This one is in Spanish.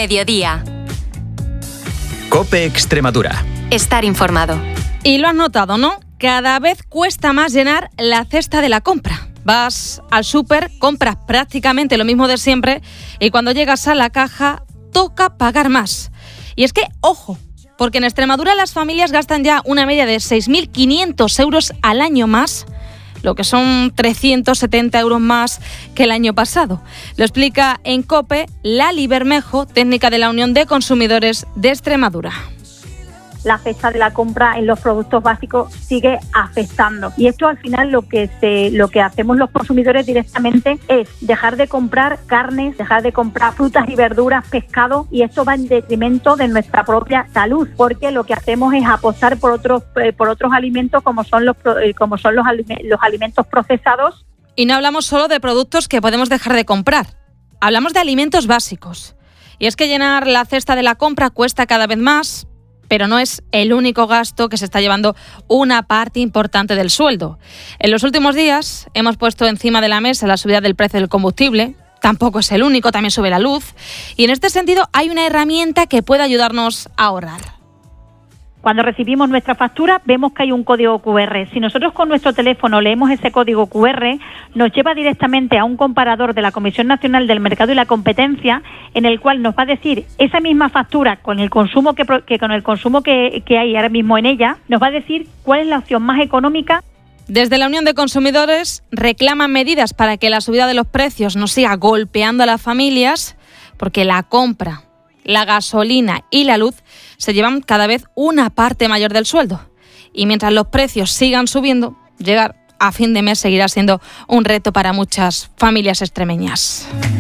Mediodía. COPE Extremadura. Estar informado. Y lo has notado, ¿no? Cada vez cuesta más llenar la cesta de la compra. Vas al súper, compras prácticamente lo mismo de siempre y cuando llegas a la caja toca pagar más. Y es que, ojo, porque en Extremadura las familias gastan ya una media de 6.500 euros al año más, lo que son 370 euros más que el año pasado. Lo explica en COPE Lali Bermejo, técnica de la Unión de Consumidores de Extremadura. La cesta de la compra en los productos básicos sigue afectando. Y esto al final lo que hacemos los consumidores directamente es dejar de comprar carnes, dejar de comprar frutas y verduras, pescado, y esto va en detrimento de nuestra propia salud, porque lo que hacemos es apostar por otros alimentos como son los alimentos procesados. Y no hablamos solo de productos que podemos dejar de comprar, hablamos de alimentos básicos. Y es que llenar la cesta de la compra cuesta cada vez más, pero no es el único gasto que se está llevando una parte importante del sueldo. En los últimos días hemos puesto encima de la mesa la subida del precio del combustible. Tampoco es el único, también sube la luz. Y en este sentido hay una herramienta que puede ayudarnos a ahorrar. Cuando recibimos nuestra factura, vemos que hay un código QR. Si nosotros con nuestro teléfono leemos ese código QR, nos lleva directamente a un comparador de la Comisión Nacional del Mercado y la Competencia, en el cual nos va a decir esa misma factura con el consumo que hay ahora mismo en ella, nos va a decir cuál es la opción más económica. Desde la Unión de Consumidores reclaman medidas para que la subida de los precios no siga golpeando a las familias, porque la compra, la gasolina y la luz se llevan cada vez una parte mayor del sueldo. Y mientras los precios sigan subiendo, llegar a fin de mes seguirá siendo un reto para muchas familias extremeñas.